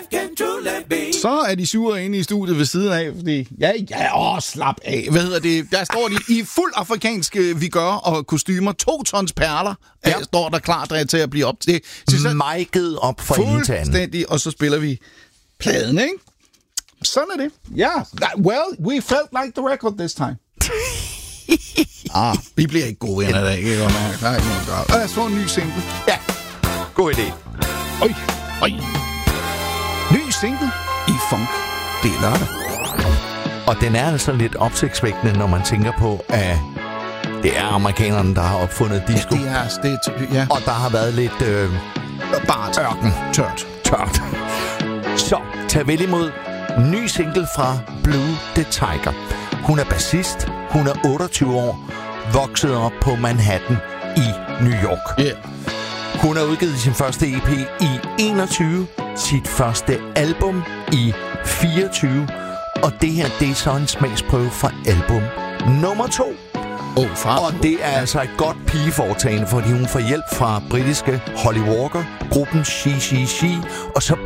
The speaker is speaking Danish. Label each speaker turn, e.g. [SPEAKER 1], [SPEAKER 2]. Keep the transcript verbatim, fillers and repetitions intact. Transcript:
[SPEAKER 1] Så er de sure inde i studiet ved siden af, fordi... Ja, ja, åh, slap af. Hvad hedder det? Der står de i fuld afrikansk vigør og kostymer. To tons perler ja. er, står der klar til at blive op til.
[SPEAKER 2] Mic'et op for enden til anden.
[SPEAKER 1] Fuldstændig, og så spiller vi pladen, ikke? Sådan er det. Ja, yeah. Well, we felt like the record this time. ah, vi bliver ikke gode venner i dag, ikke? Der er ikke noget godt. Og lad os få en ny single.
[SPEAKER 2] Ja, god idé.
[SPEAKER 1] Oj, oj. Ny single i funk. Det er lørdag.
[SPEAKER 2] Og den er altså lidt opsigtsvækkende, når man tænker på, at det er amerikanerne, der har opfundet disco.
[SPEAKER 1] Ja, det er, det er, ja.
[SPEAKER 2] Og der har været lidt... Øh,
[SPEAKER 1] Bart.
[SPEAKER 2] Ørken.
[SPEAKER 1] Tørt.
[SPEAKER 2] Tørt. Så, tag vel imod ny single fra Blue the Tiger. Hun er bassist. Hun er otteogtyve år. Vokset op på Manhattan i New York.
[SPEAKER 1] Yeah.
[SPEAKER 2] Hun har udgivet sin første E P i enogtyve. Sit første album i fireogtyve. Og det her, det er så en smagsprøve fra album nummer to.
[SPEAKER 1] Oh,
[SPEAKER 2] og det er altså et godt pigeforetagende, fordi hun får hjælp fra britiske Holly Walker, gruppen She She She, og så